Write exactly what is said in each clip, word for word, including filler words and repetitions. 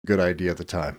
good idea at the time.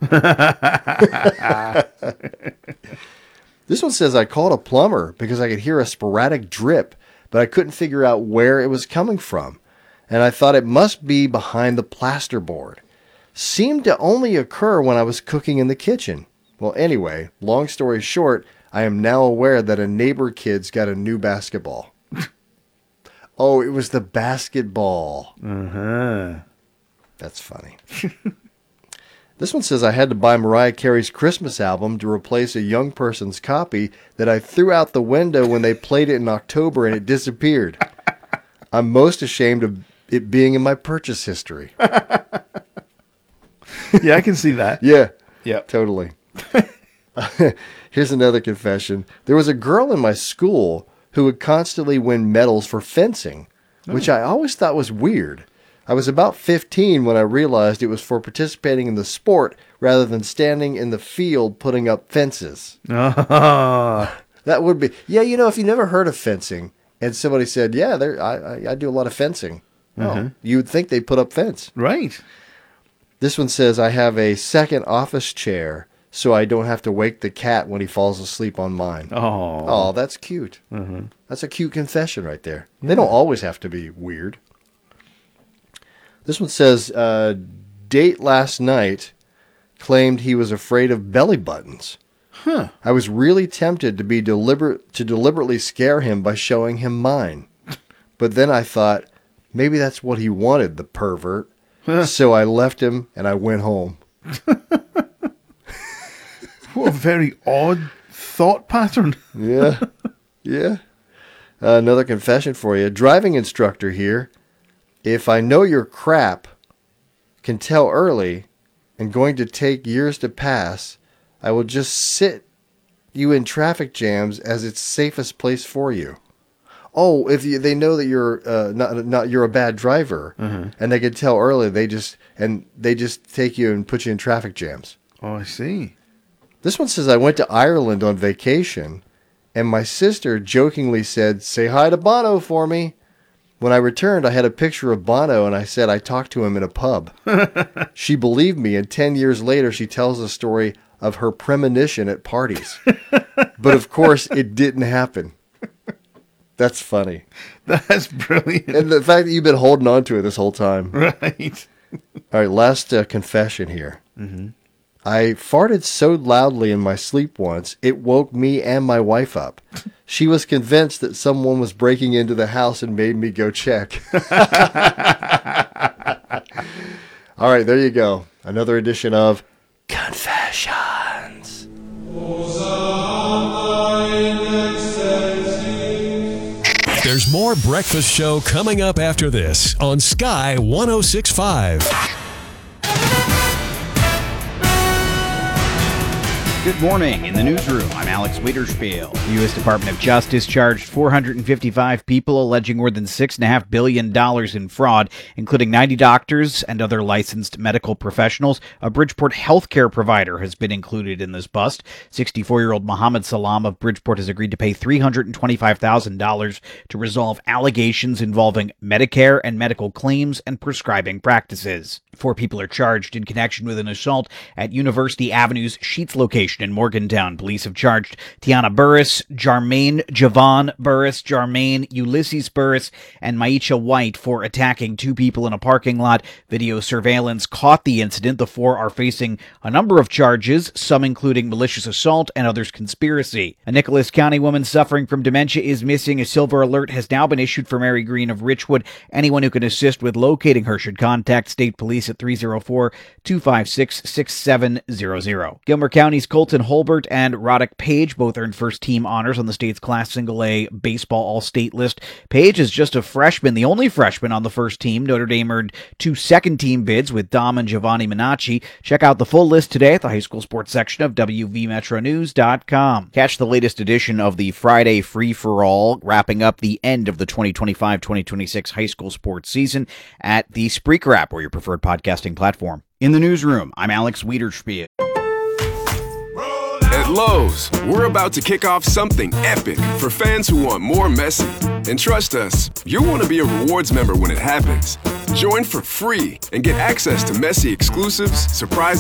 This one says, I called a plumber because I could hear a sporadic drip, but I couldn't figure out where it was coming from. And I thought it must be behind the plasterboard. Seemed to only occur when I was cooking in the kitchen. Well, anyway, long story short, I am now aware that a neighbor kid's got a new basketball. Oh, it was the basketball. Uh-huh. That's funny. This one says, I had to buy Mariah Carey's Christmas album to replace a young person's copy that I threw out the window when they played it in October and it disappeared. I'm most ashamed of it being in my purchase history. Yeah, I can see that. Yeah. Yeah. Totally. Here's another confession. There was a girl in my school who would constantly win medals for fencing, oh. which I always thought was weird. I was about fifteen when I realized it was for participating in the sport rather than standing in the field putting up fences. Oh. That would be... Yeah, you know, if you never heard of fencing and somebody said, yeah, there, I, I, I do a lot of fencing. Uh-huh. Oh, you would think they put up fence. Right. This one says, I have a second office chair so I don't have to wake the cat when he falls asleep on mine. Oh. Oh, that's cute. Mm-hmm. That's a cute confession right there. Yeah. They don't always have to be weird. This one says, uh, date last night claimed he was afraid of belly buttons. Huh. I was really tempted to be deliberate to deliberately scare him by showing him mine. But then I thought, maybe that's what he wanted, the pervert. Huh. So I left him and I went home. What a very odd thought pattern. Yeah. Yeah. Uh, another confession for you. Driving instructor here. If I know you're crap, can tell early, and going to take years to pass, I will just sit you in traffic jams as it's safest place for you. Oh, if you, they know that you're uh, not not you're a bad driver, uh-huh. and they can tell early, they just and they just take you and put you in traffic jams. Oh, I see. This one says, I went to Ireland on vacation, and my sister jokingly said, say hi to Bono for me. When I returned, I had a picture of Bono, and I said I talked to him in a pub. She believed me, and ten years later, she tells the story of her premonition at parties. But, of course, it didn't happen. That's funny. That's brilliant. And the fact that you've been holding on to it this whole time. Right. All right, last uh, confession here. Mm-hmm. I farted so loudly in my sleep once, it woke me and my wife up. She was convinced that someone was breaking into the house and made me go check. All right, there you go. Another edition of Confessions. There's more Breakfast Show coming up after this on Sky one oh six point five. Good morning. In the newsroom, I'm Alex Wiederspiel. The U S Department of Justice charged four hundred fifty-five people alleging more than six point five billion dollars in fraud, including ninety doctors and other licensed medical professionals. A Bridgeport healthcare provider has been included in this bust. sixty-four-year-old Mohammed Salam of Bridgeport has agreed to pay three hundred twenty-five thousand dollars to resolve allegations involving Medicare and medical claims and prescribing practices. Four people are charged in connection with an assault at University Avenue's Sheets location in Morgantown. Police have charged Tiana Burris, Jarmaine Javon Burris, Jarmaine Ulysses Burris, and Maisha White for attacking two people in a parking lot. Video surveillance caught the incident. The four are facing a number of charges, some including malicious assault and others conspiracy. A Nicholas County woman suffering from dementia is missing. A silver alert has now been issued for Mary Green of Richwood. Anyone who can assist with locating her should contact state police at three oh four, two five six, six seven zero zero. Gilmer County's Colton Holbert and Roddick Page both earned first-team honors on the state's Class Single A baseball all-state list. Page is just a freshman, the only freshman on the first team. Notre Dame earned two second-team bids with Dom and Giovanni Minacci. Check out the full list today at the high school sports section of W V Metro News dot com. Catch the latest edition of the Friday Free-for-All, wrapping up the end of the twenty twenty-five twenty twenty-six high school sports season at the Spreaker app or your preferred podcasting platform. In the newsroom, I'm Alex Wiederspiel. At Lowe's, we're about to kick off something epic for fans who want more Messi. And trust us, you'll want to be a rewards member when it happens. Join for free and get access to Messi exclusives, surprise